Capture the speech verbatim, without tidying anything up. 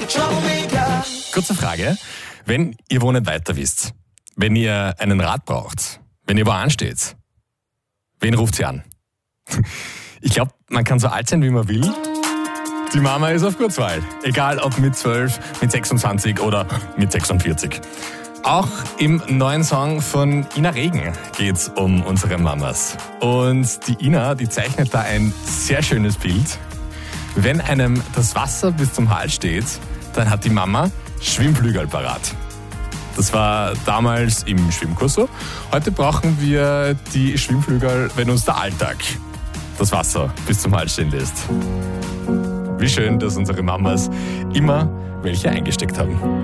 Kurze Frage. Wenn ihr wo nicht weiter wisst, wenn ihr einen Rat braucht, wenn ihr wo ansteht, wen ruft sie an? Ich glaube, man kann so alt sein, wie man will. Die Mama ist auf Kurzwahl. Egal ob mit zwölf, mit sechsundzwanzig oder mit sechsundvierzig. Auch im neuen Song von Ina Regen geht's um unsere Mamas. Und die Ina, die zeichnet da ein sehr schönes Bild. Wenn einem das Wasser bis zum Hals steht, dann hat die Mama Schwimmflügel parat. Das war damals im Schwimmkurs so. Heute brauchen wir die Schwimmflügel, wenn uns der Alltag das Wasser bis zum Hals stehen lässt. Wie schön, dass unsere Mamas immer welche eingesteckt haben.